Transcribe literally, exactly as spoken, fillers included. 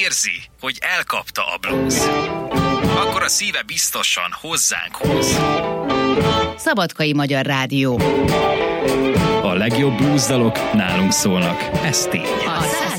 érzi, hogy elkapta a blues, akkor a szíve biztosan hozzánk húz. Szabadkai Magyar Rádió. A legjobb blues dalok nálunk szólnak, ez tény. A száz